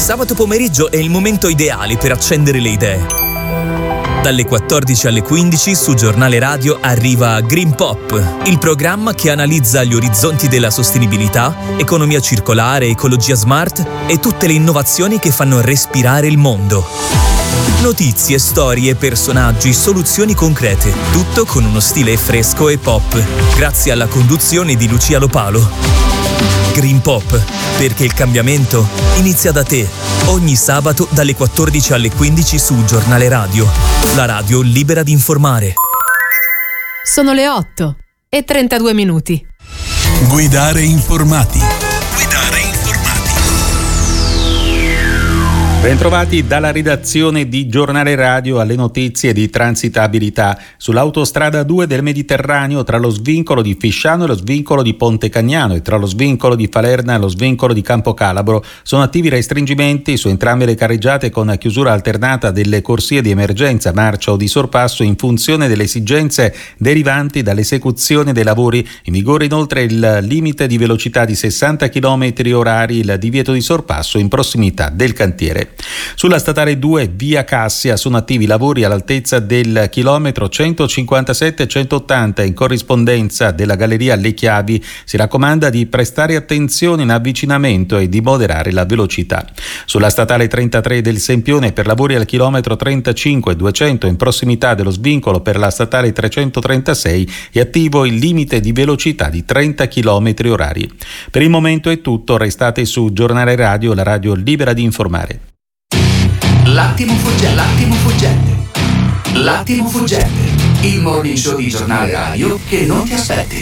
sabato pomeriggio è il momento ideale per accendere le idee. Dalle 14 alle 15 su Giornale Radio arriva Green Pop, il programma che analizza gli orizzonti della sostenibilità, economia circolare, ecologia smart e tutte le innovazioni che fanno respirare il mondo. Notizie, storie, personaggi, soluzioni concrete, tutto con uno stile fresco e pop, grazie alla conduzione di Lucia Lopalo. Green Pop, perché il cambiamento inizia da te. Ogni sabato dalle 14 alle 15 su Giornale Radio, la radio libera di informare. Sono le 8:32. Guidare informati. Bentrovati dalla redazione di Giornale Radio alle notizie di transitabilità. Sull'autostrada 2 del Mediterraneo, tra lo svincolo di Fisciano e lo svincolo di Ponte Cagnano e tra lo svincolo di Falerna e lo svincolo di Campocalabro, sono attivi restringimenti su entrambe le carreggiate con chiusura alternata delle corsie di emergenza, marcia o di sorpasso in funzione delle esigenze derivanti dall'esecuzione dei lavori. In vigore inoltre il limite di velocità di 60 km/h, il divieto di sorpasso in prossimità del cantiere. Sulla statale 2 via Cassia sono attivi lavori all'altezza del chilometro 157-180 in corrispondenza della galleria Le Chiavi. Si raccomanda di prestare attenzione in avvicinamento e di moderare la velocità. Sulla statale 33 del Sempione per lavori al chilometro 35-200 in prossimità dello svincolo per la statale 336 è attivo il limite di velocità di 30 km/h. Per il momento è tutto, restate su Giornale Radio, la radio libera di informare. L'attimo fuggente, il morning show di Giornale Radio che non ti aspetti.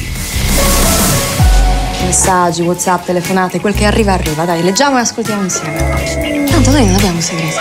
Messaggi, WhatsApp, telefonate, quel che arriva, dai, leggiamo e ascoltiamo insieme. Tanto noi non abbiamo segreti,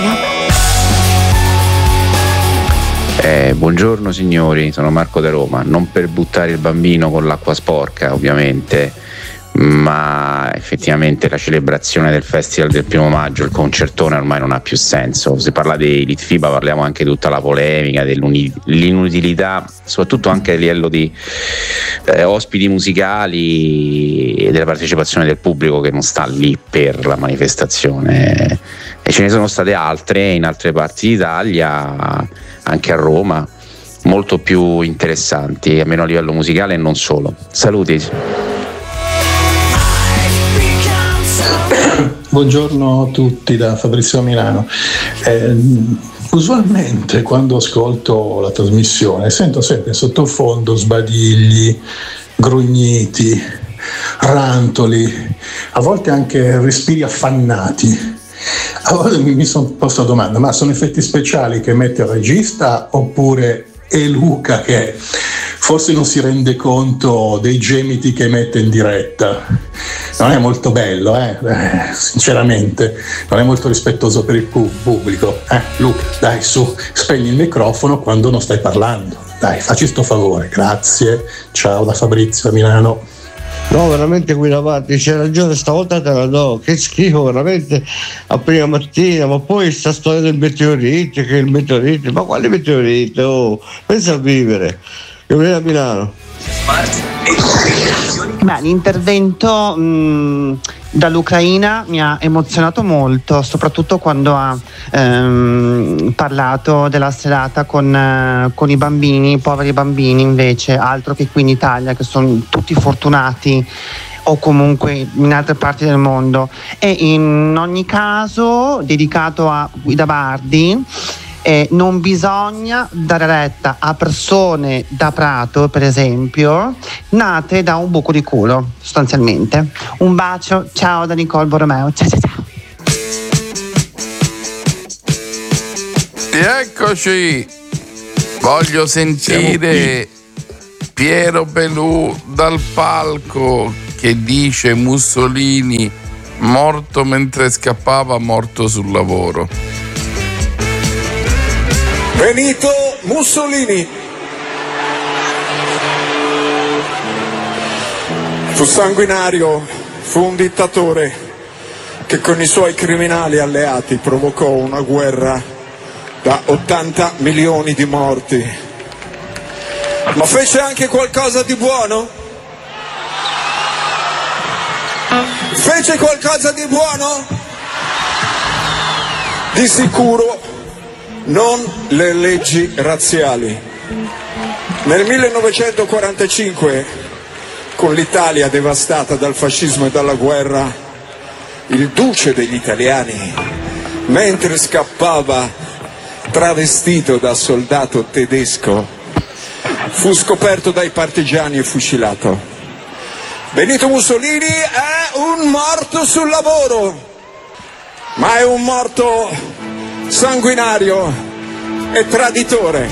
no? Buongiorno signori, sono Marco da Roma. Non per buttare il bambino con l'acqua sporca, ovviamente, ma effettivamente la celebrazione del Festival del 1 maggio, il concertone, ormai non ha più senso. Se parla di Litfiba parliamo anche di tutta la polemica, dell'inutilità, soprattutto anche a livello di ospiti musicali e della partecipazione del pubblico che non sta lì per la manifestazione. E ce ne sono state altre in altre parti d'Italia, anche a Roma, molto più interessanti, almeno a livello musicale e non solo. Saluti. Buongiorno a tutti da Fabrizio Milano. Usualmente quando ascolto la trasmissione sento sempre in sottofondo sbadigli, grugniti, rantoli, a volte anche respiri affannati. A volte mi sono posto la domanda: ma sono effetti speciali che mette il regista oppure è Luca che forse non si rende conto dei gemiti che mette in diretta? Non è molto bello, sinceramente, non è molto rispettoso per il pubblico. Luca, dai, su, spegni il microfono quando non stai parlando. Dai, facci sto favore, grazie. Ciao da Fabrizio a Milano. No, veramente qui davanti c'è ragione, stavolta te la do. Che schifo veramente a prima mattina. Ma poi sta storia del meteorite, che il meteorite, ma quale meteorite? Oh, pensa a vivere. Io vengo a Milano. Beh, l'intervento dall'Ucraina mi ha emozionato molto, soprattutto quando ha parlato della serata con i bambini, i poveri bambini invece, altro che qui in Italia che sono tutti fortunati o comunque in altre parti del mondo. E in ogni caso, dedicato a Guida Bardi, non bisogna dare retta a persone da Prato, per esempio, nate da un buco di culo, sostanzialmente. Un bacio, ciao da Nicole Borromeo. Ciao. Eccoci, voglio sentire Piero Pelù dal palco che dice Mussolini morto mentre scappava, morto sul lavoro. Benito Mussolini fu sanguinario, fu un dittatore che con i suoi criminali alleati provocò una guerra da 80 milioni di morti. Ma fece anche qualcosa di buono? Fece qualcosa di buono? Di sicuro non le leggi razziali. Nel 1945, con l'Italia devastata dal fascismo e dalla guerra, il duce degli italiani, mentre scappava travestito da soldato tedesco, fu scoperto dai partigiani e fucilato. Benito Mussolini è un morto sul lavoro, ma è un morto sanguinario e traditore.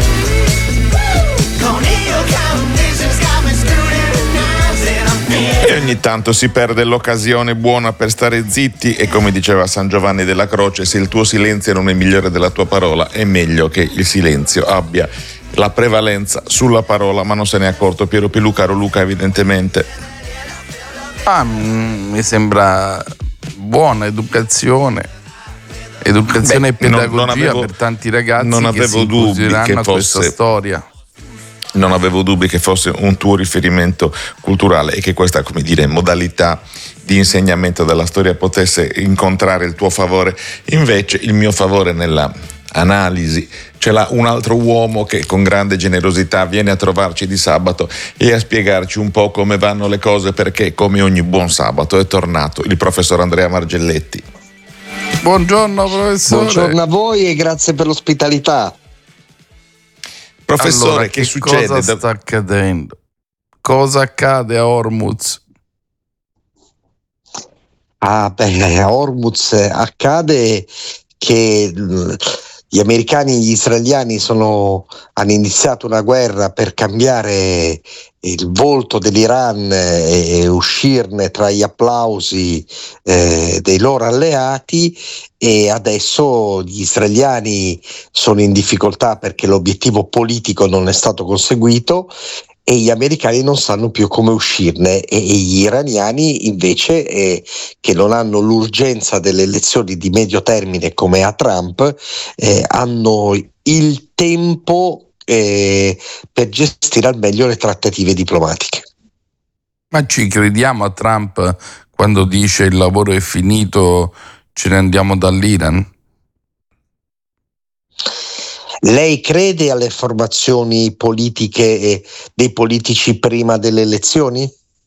E ogni tanto si perde l'occasione buona per stare zitti e, come diceva San Giovanni della Croce, se il tuo silenzio non è migliore della tua parola, è meglio che il silenzio abbia la prevalenza sulla parola, ma non se ne è accorto Piero Pelù. Caro Luca, evidentemente. Mi sembra buona educazione e pedagogia per tanti ragazzi non che si includeranno a questa storia. Non avevo dubbi che fosse un tuo riferimento culturale e che questa, come dire, modalità di insegnamento della storia potesse incontrare il tuo favore. Invece il mio favore nella analisi ce l'ha un altro uomo che con grande generosità viene a trovarci di sabato e a spiegarci un po' come vanno le cose, perché come ogni buon sabato è tornato il professor Andrea Margelletti. Buongiorno professore. Buongiorno a voi e grazie per l'ospitalità. Professore, allora, che succede? Cosa sta accadendo? Cosa accade a Hormuz? A Hormuz accade che gli americani e gli israeliani hanno iniziato una guerra per cambiare il volto dell'Iran e uscirne tra gli applausi dei loro alleati, e adesso gli israeliani sono in difficoltà perché l'obiettivo politico non è stato conseguito e gli americani non sanno più come uscirne, e gli iraniani invece che non hanno l'urgenza delle elezioni di medio termine come a Trump, hanno il tempo per gestire al meglio le trattative diplomatiche. Ma ci crediamo a Trump quando dice il lavoro è finito, ce ne andiamo dall'Iran? Lei crede alle formazioni politiche dei politici prima delle elezioni?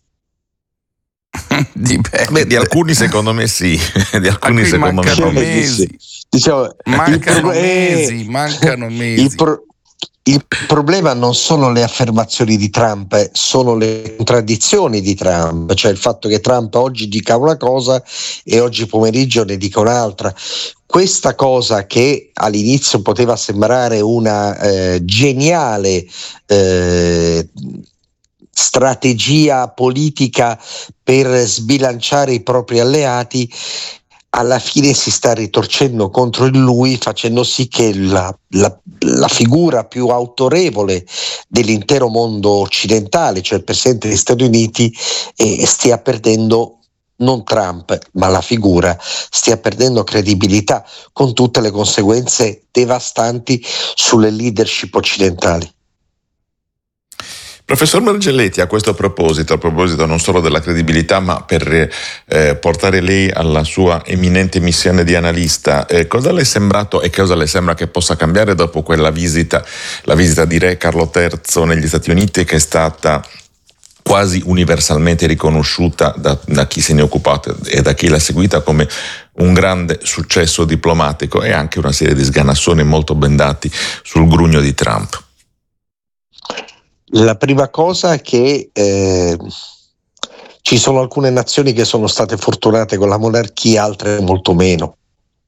Dipende. Beh, di alcuni secondo me sì, di alcuni secondo me mancano no. mesi. Diciamo, mancano mesi. Il problema non sono le affermazioni di Trump, sono le contraddizioni di Trump, cioè il fatto che Trump oggi dica una cosa e oggi pomeriggio ne dica un'altra. Questa cosa, che all'inizio poteva sembrare una geniale strategia politica per sbilanciare i propri alleati, alla fine si sta ritorcendo contro di lui, facendo sì che la figura più autorevole dell'intero mondo occidentale, cioè il Presidente degli Stati Uniti, stia perdendo, non Trump, ma la figura, stia perdendo credibilità, con tutte le conseguenze devastanti sulle leadership occidentali. Professor Margelletti, a proposito non solo della credibilità, ma per portare lei alla sua eminente missione di analista, cosa le è sembrato e cosa le sembra che possa cambiare dopo quella visita, la visita di Re Carlo III negli Stati Uniti, che è stata quasi universalmente riconosciuta da chi se ne è occupato e da chi l'ha seguita come un grande successo diplomatico, e anche una serie di sganassoni molto bendati sul grugno di Trump? La prima cosa è che ci sono alcune nazioni che sono state fortunate con la monarchia, altre molto meno.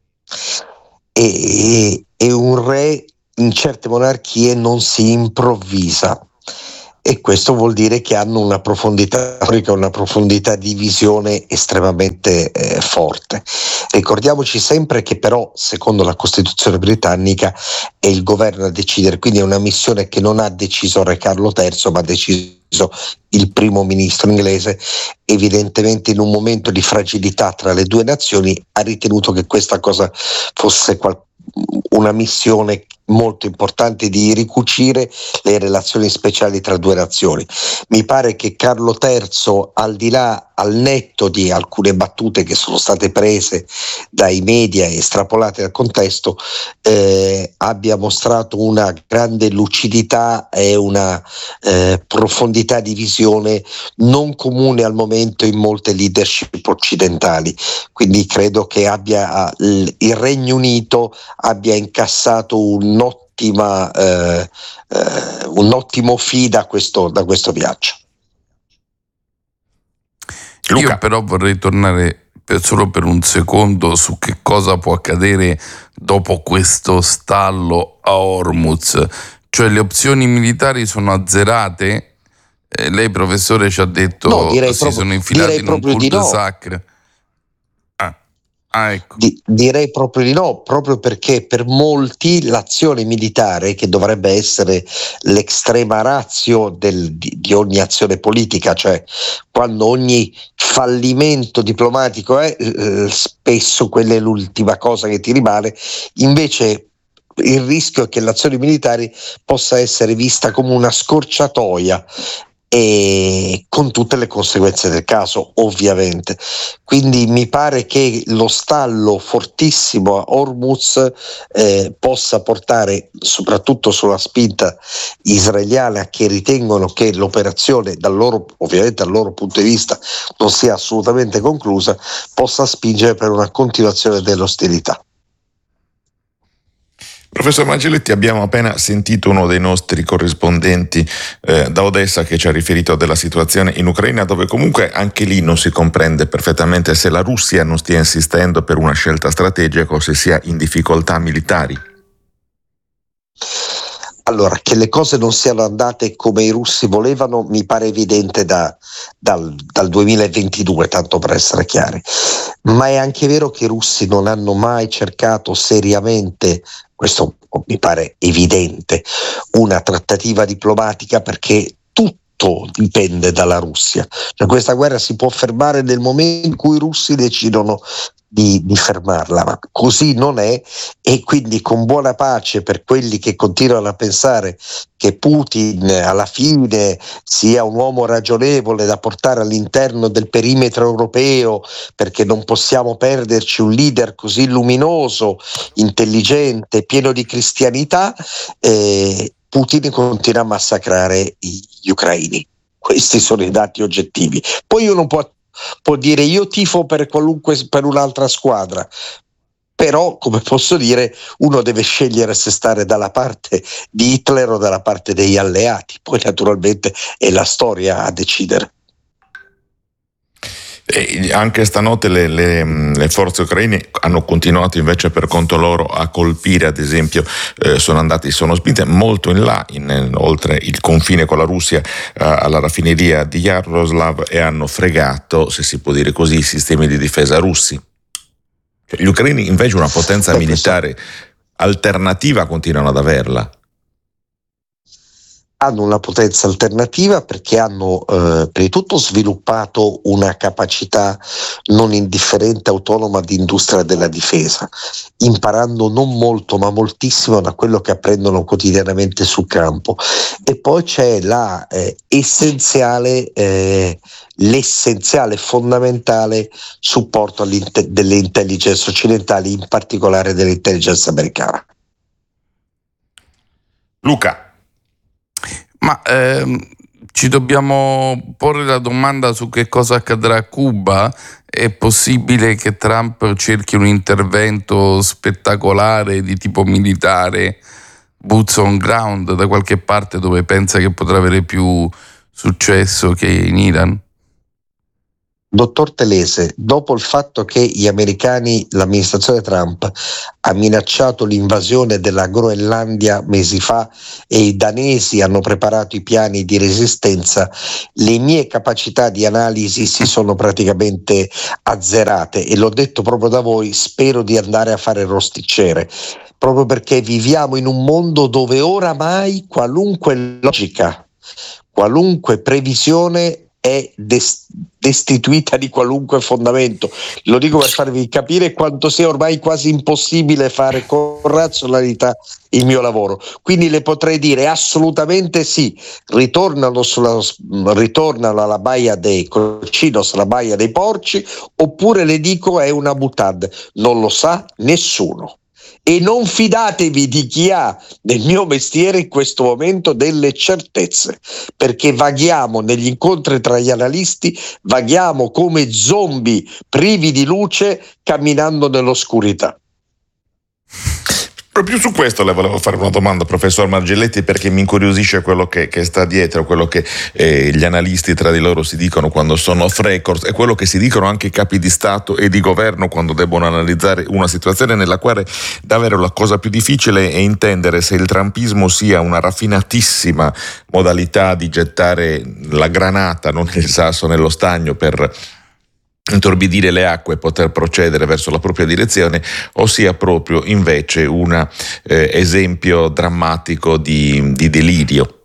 E un re in certe monarchie non si improvvisa, e questo vuol dire che hanno una profondità storica, una profondità di visione estremamente forte. Ricordiamoci sempre che però, secondo la Costituzione britannica, è il governo a decidere, quindi è una missione che non ha deciso Re Carlo III, ma ha deciso il primo ministro inglese. Evidentemente, in un momento di fragilità tra le due nazioni, ha ritenuto che questa cosa fosse una missione molto importante di ricucire le relazioni speciali tra due nazioni. Mi pare che Carlo III, al netto di alcune battute che sono state prese dai media e estrapolate dal contesto, abbia mostrato una grande lucidità e una profondità di visione non comune al momento in molte leadership occidentali. Quindi credo che il Regno Unito abbia incassato un ottimo fee da questo viaggio. Luca. Io però vorrei tornare solo per un secondo su che cosa può accadere dopo questo stallo a Hormuz. Cioè, le opzioni militari sono azzerate? Lei, professore, ci ha detto sono infilati in un cul-de-sac. Ecco. Direi proprio di no, proprio perché per molti l'azione militare, che dovrebbe essere l'extrema ratio di ogni azione politica, cioè quando ogni fallimento diplomatico è spesso quella è l'ultima cosa che ti rimane, invece il rischio è che l'azione militare possa essere vista come una scorciatoia, e con tutte le conseguenze del caso, ovviamente. Quindi mi pare che lo stallo fortissimo a Hormuz possa portare, soprattutto sulla spinta israeliana, che ritengono che l'operazione ovviamente dal loro punto di vista non sia assolutamente conclusa, possa spingere per una continuazione delle ostilità. Professor Mangialetti, abbiamo appena sentito uno dei nostri corrispondenti da Odessa che ci ha riferito della situazione in Ucraina, dove comunque anche lì non si comprende perfettamente se la Russia non stia insistendo per una scelta strategica o se sia in difficoltà militari. Allora, che le cose non siano andate come i russi volevano mi pare evidente dal 2022, tanto per essere chiari, ma è anche vero che i russi non hanno mai cercato seriamente, questo mi pare evidente, una trattativa diplomatica, perché tutto dipende dalla Russia. Cioè, questa guerra si può fermare nel momento in cui i russi decidono di fermarla, ma così non è, e quindi con buona pace per quelli che continuano a pensare che Putin alla fine sia un uomo ragionevole da portare all'interno del perimetro europeo, perché non possiamo perderci un leader così luminoso, intelligente, pieno di cristianità, Putin continua a massacrare gli ucraini. Questi sono i dati oggettivi. Poi uno può dire io tifo per un'altra squadra, però, come posso dire, uno deve scegliere se stare dalla parte di Hitler o dalla parte degli alleati. Poi naturalmente è la storia a decidere. E anche stanotte le forze ucraine hanno continuato invece per conto loro a colpire, ad esempio sono spinte molto in là, oltre il confine con la Russia, alla raffineria di Yaroslav, e hanno fregato, se si può dire così, i sistemi di difesa russi. Gli ucraini invece una potenza militare alternativa continuano ad averla. Hanno una potenza alternativa perché hanno prima di tutto sviluppato una capacità non indifferente autonoma di industria della difesa, imparando non molto ma moltissimo da quello che apprendono quotidianamente sul campo. E poi c'è l'essenziale fondamentale supporto delle intelligence occidentali, in particolare dell'intelligence americana. Luca. Ma ci dobbiamo porre la domanda su che cosa accadrà a Cuba? È possibile che Trump cerchi un intervento spettacolare di tipo militare, boots on ground, da qualche parte dove pensa che potrà avere più successo che in Iran? Dottor Telese, dopo il fatto che l'amministrazione Trump ha minacciato l'invasione della Groenlandia mesi fa e i danesi hanno preparato i piani di resistenza, le mie capacità di analisi si sono praticamente azzerate, e l'ho detto proprio da voi, spero di andare a fare rosticciere, proprio perché viviamo in un mondo dove oramai qualunque logica, qualunque previsione è destituita di qualunque fondamento. Lo dico per farvi capire quanto sia ormai quasi impossibile fare con razionalità il mio lavoro. Quindi le potrei dire assolutamente sì, ritornano alla baia dei Cochinos, la baia dei porci, oppure le dico è una boutade. Non lo sa nessuno. E non fidatevi di chi ha nel mio mestiere in questo momento delle certezze, perché vaghiamo negli incontri tra gli analisti, vaghiamo come zombie privi di luce camminando nell'oscurità. Proprio su questo le volevo fare una domanda, professor Margelletti, perché mi incuriosisce quello che sta dietro, quello che gli analisti tra di loro si dicono quando sono off record e quello che si dicono anche i capi di Stato e di governo quando debbono analizzare una situazione nella quale davvero la cosa più difficile è intendere se il trumpismo sia una raffinatissima modalità di gettare la granata, non il sasso nello stagno per intorbidire le acque e poter procedere verso la propria direzione, o sia proprio invece un esempio drammatico di delirio.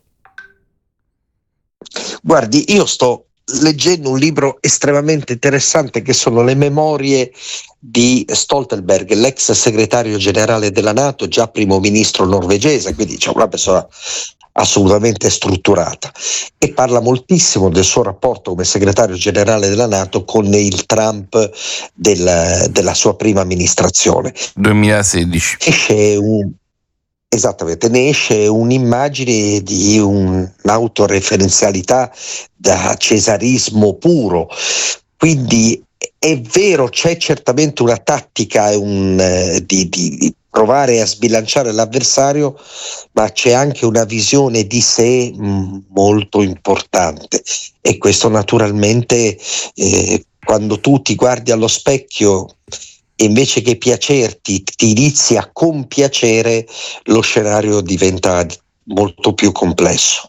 Guardi, io sto leggendo un libro estremamente interessante che sono le memorie di Stoltenberg, l'ex segretario generale della NATO, già primo ministro norvegese, quindi c'è una persona assolutamente strutturata, e parla moltissimo del suo rapporto come segretario generale della NATO con il Trump della sua prima amministrazione. 2016. Esattamente, ne esce un'immagine di un'autoreferenzialità da cesarismo puro, quindi è vero, c'è certamente una tattica di provare a sbilanciare l'avversario, ma c'è anche una visione di sé molto importante, e questo naturalmente quando tu ti guardi allo specchio invece che piacerti ti inizi a compiacere, lo scenario diventa molto più complesso.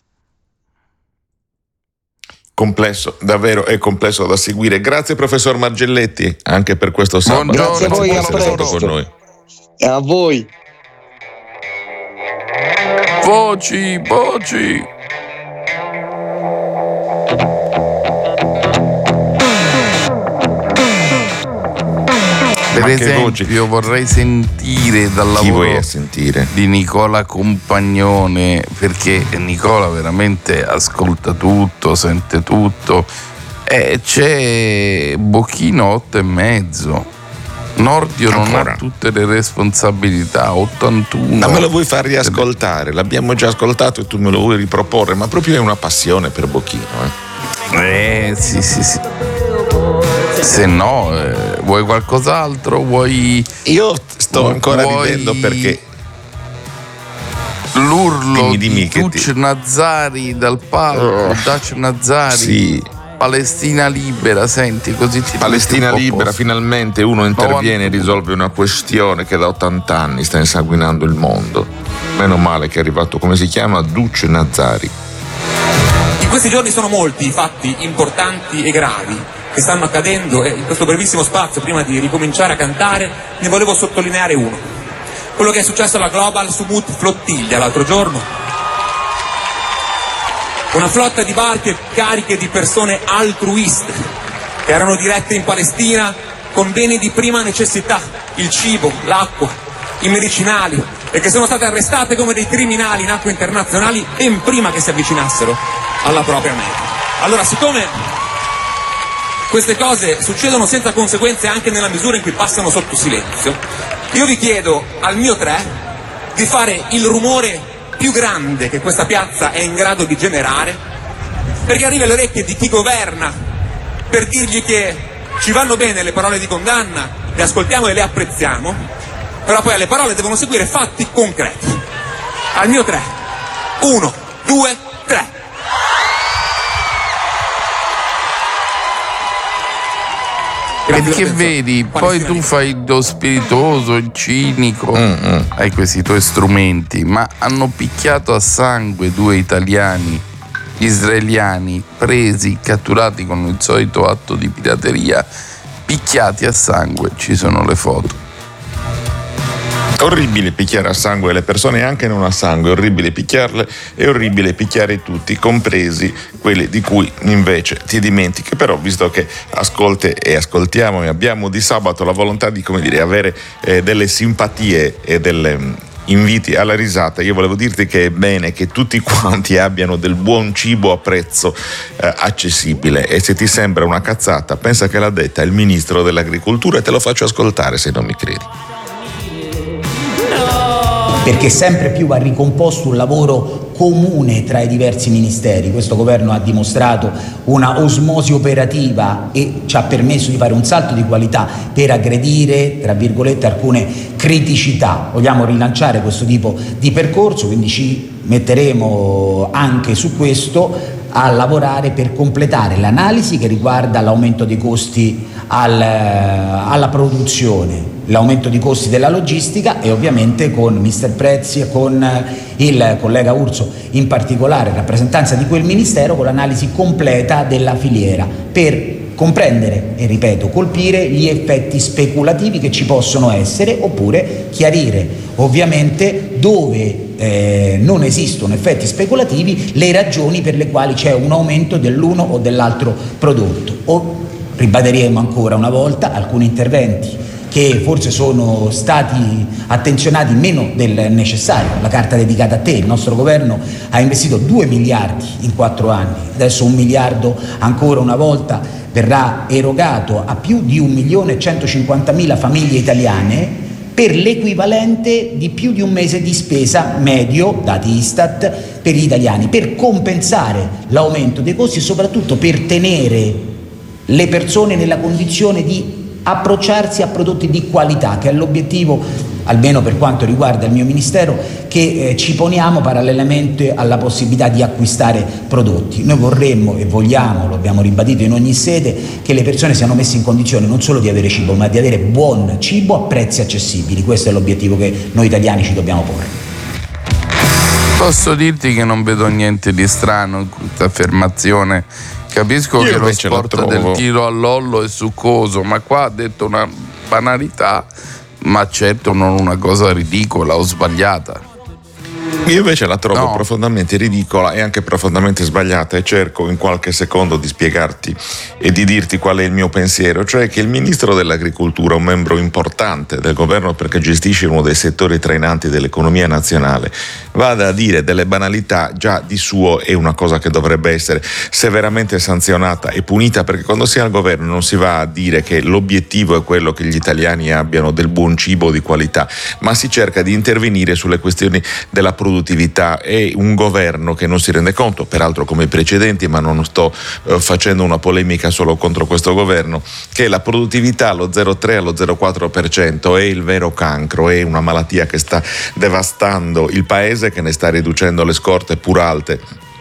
Complesso, davvero è complesso da seguire. Grazie professor Margelletti anche per questo sabato. Grazie a voi, a presto con noi. E a voi. Voci. Per esempio vorrei sentire dal lavoro di Nicola Compagnone, perché Nicola veramente ascolta tutto, sente tutto, e c'è Bocchino 8,5. Nordio non ha tutte le responsabilità, 81. Ma me lo vuoi far riascoltare? L'abbiamo già ascoltato e tu me lo vuoi riproporre, ma proprio è una passione per Bocchino, Sì. Se no, vuoi qualcos'altro? Io sto ancora ridendo perché l'urlo di Duc Nazari dal palco, Duc Nazari. Sì. Palestina libera, senti, così ti Palestina libera, finalmente uno interviene e risolve una questione che da 80 anni sta insanguinando il mondo. Meno male che è arrivato, come si chiama, Duc Nazari. In questi giorni sono molti i fatti importanti e gravi che stanno accadendo, e in questo brevissimo spazio, prima di ricominciare a cantare, ne volevo sottolineare uno. Quello che è successo alla Global Sumut Flottiglia l'altro giorno. Una flotta di barche cariche di persone altruiste che erano dirette in Palestina con beni di prima necessità, il cibo, l'acqua, i medicinali, e che sono state arrestate come dei criminali in acque internazionali ben prima che si avvicinassero alla propria meta. Allora, siccome queste cose succedono senza conseguenze anche nella misura in cui passano sotto silenzio, io vi chiedo al mio 3 di fare il rumore più grande che questa piazza è in grado di generare, perché arrivi alle orecchie di chi governa, per dirgli che ci vanno bene le parole di condanna, le ascoltiamo e le apprezziamo, però poi alle parole devono seguire fatti concreti. Al mio 3, 1, 2, 3. Perché vedi, poi tu fai lo spiritoso, il cinico, hai questi tuoi strumenti, ma hanno picchiato a sangue 2 italiani israeliani presi, catturati con il solito atto di pirateria, picchiati a sangue, ci sono le foto. È orribile picchiare a sangue le persone, anche non a sangue, è orribile picchiarle, è orribile picchiare tutti, compresi quelli di cui invece ti dimentichi. Però, visto che ascolti e ascoltiamo e abbiamo di sabato la volontà di, come dire, avere delle simpatie e delle inviti alla risata, io volevo dirti che è bene che tutti quanti abbiano del buon cibo a prezzo accessibile, e se ti sembra una cazzata pensa che l'ha detta il ministro dell'agricoltura, e te lo faccio ascoltare se non mi credi. Perché sempre più va ricomposto un lavoro comune tra i diversi ministeri. Questo governo ha dimostrato una osmosi operativa e ci ha permesso di fare un salto di qualità per aggredire, tra virgolette, alcune criticità. Vogliamo rilanciare questo tipo di percorso, quindi ci metteremo anche su questo a lavorare per completare l'analisi che riguarda l'aumento dei costi alla produzione, l'aumento di costi della logistica, e ovviamente con Mister Prezzi e con il collega Urso in particolare, in rappresentanza di quel ministero, con l'analisi completa della filiera per comprendere e, ripeto, colpire gli effetti speculativi che ci possono essere, oppure chiarire ovviamente dove non esistono effetti speculativi, le ragioni per le quali c'è un aumento dell'uno o dell'altro prodotto. O ribadiremo ancora una volta alcuni interventi che forse sono stati attenzionati meno del necessario. La carta dedicata a te, il nostro governo ha investito 2 miliardi in 4 anni, adesso 1 miliardo ancora una volta verrà erogato a più di 1.150.000 famiglie italiane per l'equivalente di più di un mese di spesa medio, dati Istat, per gli italiani, per compensare l'aumento dei costi e soprattutto per tenere le persone nella condizione di approcciarsi a prodotti di qualità, che è l'obiettivo, almeno per quanto riguarda il mio ministero, che ci poniamo parallelamente alla possibilità di acquistare prodotti. Noi vorremmo e vogliamo, lo abbiamo ribadito in ogni sede, che le persone siano messe in condizione non solo di avere cibo, ma di avere buon cibo a prezzi accessibili. Questo è l'obiettivo che noi italiani ci dobbiamo porre. Posso dirti che non vedo niente di strano in questa affermazione. Capisco che lo sport del tiro all'ollo è succoso, ma qua ha detto una banalità, ma certo non una cosa ridicola o sbagliata. Io invece la trovo profondamente ridicola e anche profondamente sbagliata, e cerco in qualche secondo di spiegarti e di dirti qual è il mio pensiero, cioè che il ministro dell'agricoltura, un membro importante del governo perché gestisce uno dei settori trainanti dell'economia nazionale, vada a dire delle banalità già di suo è una cosa che dovrebbe essere severamente sanzionata e punita, perché quando si è al governo non si va a dire che l'obiettivo è quello che gli italiani abbiano del buon cibo di qualità, ma si cerca di intervenire sulle questioni della produttività. È un governo che non si rende conto, peraltro come i precedenti, ma non sto facendo una polemica solo contro questo governo, che la produttività allo 0,3 allo 0,4% è il vero cancro, è una malattia che sta devastando il paese, che ne sta riducendo le scorte pur alte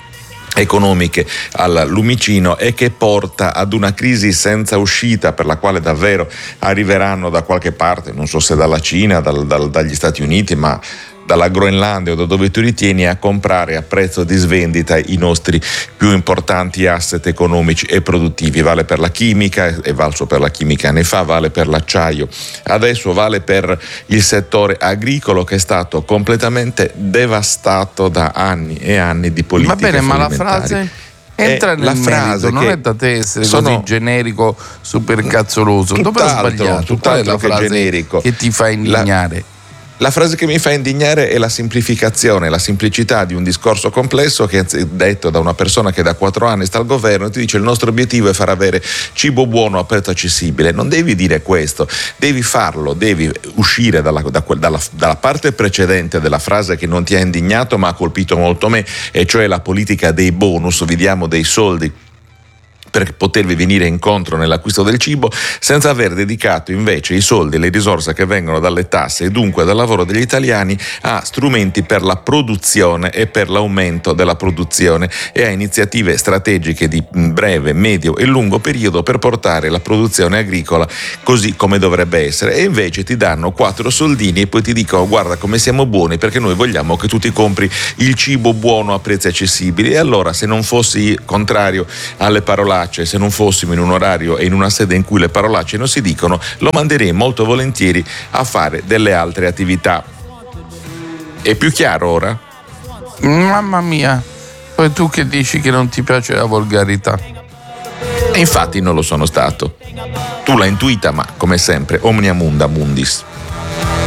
economiche al lumicino e che porta ad una crisi senza uscita, per la quale davvero arriveranno da qualche parte, non so se dalla Cina, dagli Stati Uniti, ma dalla Groenlandia o da dove tu ritieni, a comprare a prezzo di svendita i nostri più importanti asset economici e produttivi. Vale per la chimica, è valso per la chimica anni fa, vale per l'acciaio, adesso vale per il settore agricolo, che è stato completamente devastato da anni e anni di politica. Va bene, ma la fallimentari. frase entra nel merito, non è da te essere così generico, super cazzoloso. Dove ho sbagliato? Qual è la frase generico che ti fa indignare? La frase che mi fa indignare è la semplificazione, la semplicità di un discorso complesso che è detto da una persona che da 4 anni sta al governo e ti dice: il nostro obiettivo è far avere cibo buono a prezzo accessibile. Non devi dire questo, devi farlo, devi uscire dalla parte precedente della frase che non ti ha indignato ma ha colpito molto me, e cioè la politica dei bonus, vi diamo dei soldi per potervi venire incontro nell'acquisto del cibo, senza aver dedicato invece i soldi e le risorse che vengono dalle tasse e dunque dal lavoro degli italiani a strumenti per la produzione e per l'aumento della produzione e a iniziative strategiche di breve, medio e lungo periodo per portare la produzione agricola così come dovrebbe essere. E invece ti danno 4 soldini e poi ti dicono: guarda come siamo buoni, perché noi vogliamo che tu ti compri il cibo buono a prezzi accessibili. E allora, se non fossi contrario alle parolacce parolacce, se non fossimo in un orario e in una sede in cui le parolacce non si dicono, lo manderei molto volentieri a fare delle altre attività. È più chiaro ora? Mamma mia, poi tu che dici che non ti piace la volgarità? E infatti non lo sono stato. Tu l'hai intuita, ma come sempre, omnia munda mundis.